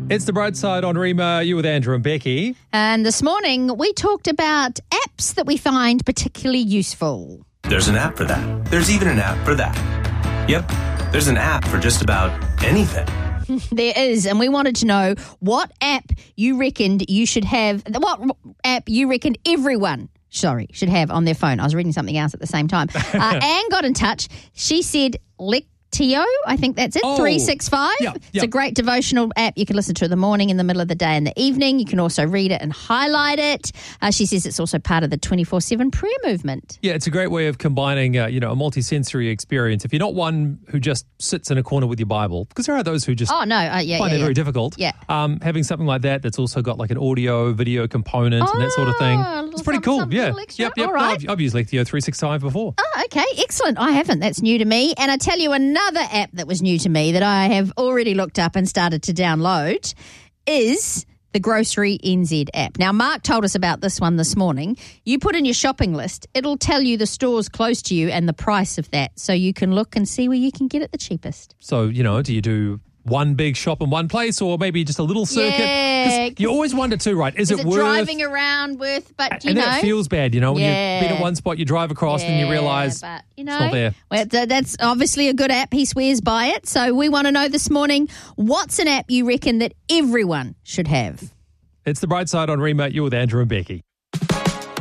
It's The Bright Side on Rima. You with Andrew and Becky. And this morning we talked about apps that we find particularly useful. There's an app for that. There's even an app for that. Yep, there's an app for just about anything. There is, and we wanted to know what app you reckoned you should have, what app you reckoned everyone should have on their phone. I was reading something else at the same time. Anne got in touch. She said Lectio, I think that's it, 365. Yep. It's a great devotional app you can listen to in the morning, in the middle of the day, and the evening. You can also read it and highlight it. She says it's also part of the 24/7 prayer movement. Yeah, it's a great way of combining, a multi-sensory experience. If you're not one who just sits in a corner with your Bible, because there are those who just find it very difficult. Yeah. Having something like that's also got like an audio, video component and that sort of thing. It's pretty cool. Yeah. Yep. All right. I've used Lectio 365 before. Oh, okay. Excellent. I haven't. That's new to me. And I tell you another app that was new to me that I have already looked up and started to download is the Grocery NZ app. Now, Mark told us about this one this morning. You put in your shopping list, it'll tell you the stores close to you and the price of that, so you can look and see where you can get it the cheapest. So, do you do one big shop in one place or maybe just a little circuit? Yeah. You always wonder too, right? Is it worth driving around with, but and then it feels bad, when you've been at one spot, you drive across and you realise it's not there. Well, that's obviously a good app. He swears by it. So we want to know this morning, what's an app you reckon that everyone should have? It's The Bright Side on Rima. You're with Andrew and Becky.